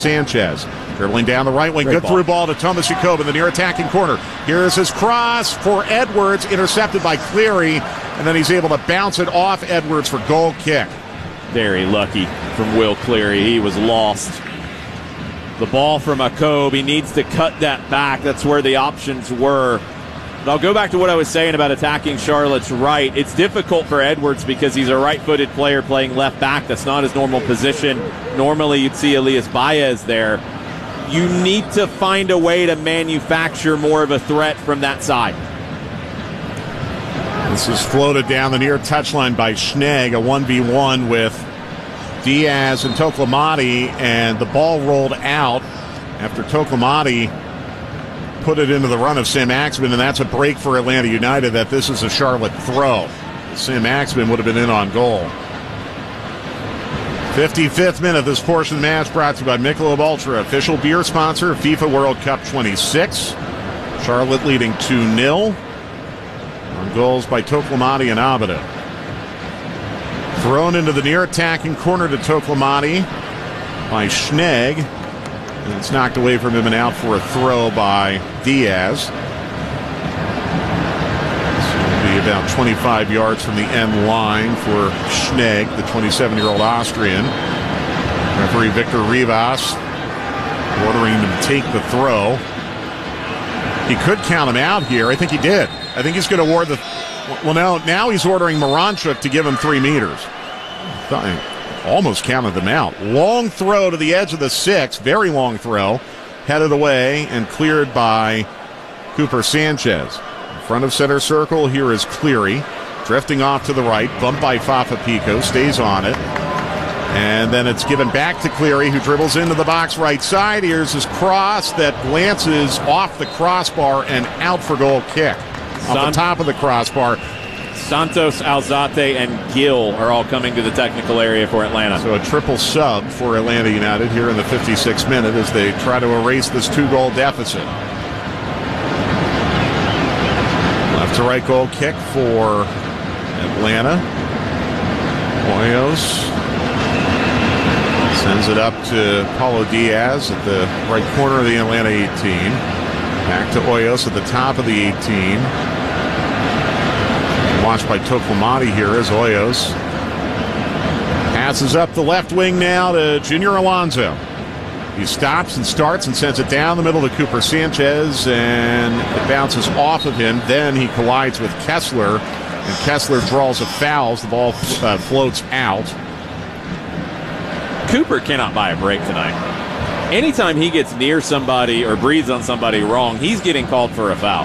Sanchez dribbling down the right wing. Great Good ball. through ball to Thomas Jacob in the near attacking corner. Here's his cross for Edwards, intercepted by Cleary, and then he's able to bounce it off Edwards for goal kick. Very lucky from Will Cleary. He was lost. The ball from Jacob. He needs to cut that back. That's where the options were. But I'll go back to what I was saying about attacking Charlotte's right. It's difficult for Edwards because he's a right-footed player playing left back. That's not his normal position. Normally you'd see Elias Baez there. You need to find a way to manufacture more of a threat from that side. This is floated down the near touchline by Schnegg, a 1v1 with Diaz and Toklamati, and the ball rolled out after Toklamati put it into the run of Sam Axman, and that's a break for Atlanta United that this is a Charlotte throw. Sam Axman would have been in on goal. 55th minute, this portion of the match brought to you by Michelob Ultra, official beer sponsor of FIFA World Cup 26. Charlotte leading 2-0. On goals by Toklamati and Abada. Thrown into the near attacking corner to Toklamati by Schnegg. And it's knocked away from him and out for a throw by Diaz. This will be about 25 yards from the end line for Schnegg, the 27-year-old Austrian. Referee Victor Rivas ordering him to take the throw. He could count him out here. I think he did. I think he's going to award the... Well, now he's ordering Moranchuk to give him 3 meters. Almost counted them out. Long throw to the edge of the 6. Very long throw. Headed away and cleared by Cooper Sanchez. In front of center circle, here is Cleary. Drifting off to the right. Bumped by Fafa Pico. Stays on it. And then it's given back to Cleary, who dribbles into the box right side. Here's his cross that glances off the crossbar and out for goal kick. Off the top of the crossbar. Santos, Alzate, and Gill are all coming to the technical area for Atlanta. So a triple sub for Atlanta United here in the 56th minute as they try to erase this 2-goal deficit. Left to right goal kick for Atlanta. Hoyos sends it up to Paulo Diaz at the right corner of the Atlanta 18. Back to Hoyos at the top of the 18. Watched by Toklamati here as Hoyos passes up the left wing now to Junior Alonso. He stops and starts and sends it down the middle to Cooper Sanchez, and it bounces off of him. Then he collides with Kessler, and Kessler draws a foul as the ball floats out. Cooper cannot buy a break tonight. Anytime he gets near somebody or breathes on somebody wrong, he's getting called for a foul.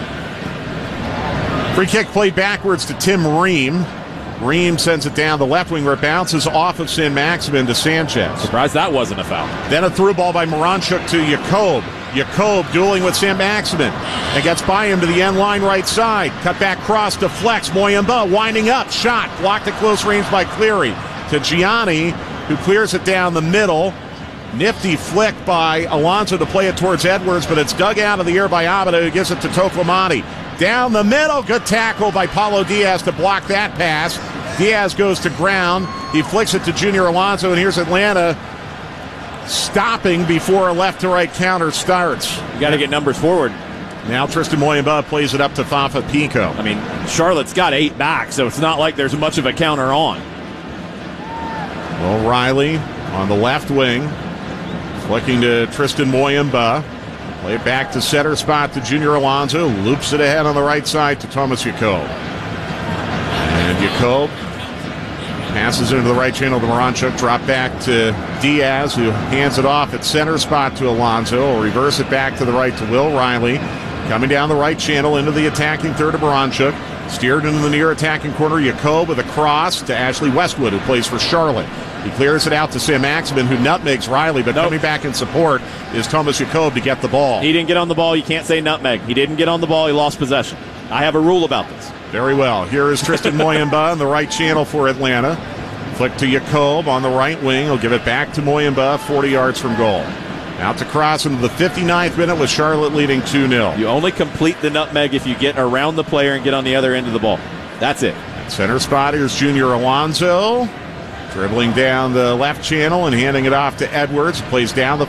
Free kick played backwards to Tim Ream. Ream sends it down the left wing where it bounces off of San Maximin to Sanchez. Surprised that wasn't a foul. Then a through ball by Moranchuk to Jacob. Jacob dueling with San Maximin and gets by him to the end line right side. Cut back cross to Flex. Moyamba winding up. Shot blocked at close range by Cleary to Gianni, who clears it down the middle. Nifty flick by Alonso to play it towards Edwards, but it's dug out of the air by Abada, who gives it to Toklamati. Down the middle, good tackle by Paulo Diaz to block that pass. Diaz goes to ground. He flicks it to Junior Alonso, and here's Atlanta stopping before a left-to-right counter starts. You got to get numbers forward. Now Tristan Moyamba plays it up to Fafa Pico. I mean, Charlotte's got 8 back, so it's not like there's much of a counter on. Will Riley on the left wing, flicking to Tristan Moyamba. Play it back to center spot to Junior Alonso. Loops it ahead on the right side to Thomas Jacob. And Jacob passes into the right channel to Moranchuk. Drop back to Diaz, who hands it off at center spot to Alonso. Will reverse it back to the right to Will Riley. Coming down the right channel into the attacking third of Moranchuk. Steered into the near attacking corner. Jacob with a cross to Ashley Westwood, who plays for Charlotte. He clears it out to Sam Maximin, who nutmegs Riley, but coming back in support is Thomas Jacob to get the ball. He didn't get on the ball. You can't say nutmeg. He didn't get on the ball. He lost possession. I have a rule about this. Very well. Here is Tristan Moyamba in the right channel for Atlanta. Flick to Jacob on the right wing. He'll give it back to Moyamba, 40 yards from goal. Out to cross into the 59th minute with Charlotte leading 2-0. You only complete the nutmeg if you get around the player and get on the other end of the ball. That's it. At center spot, here's Junior Alonso. Dribbling down the left channel and handing it off to Edwards. Plays down the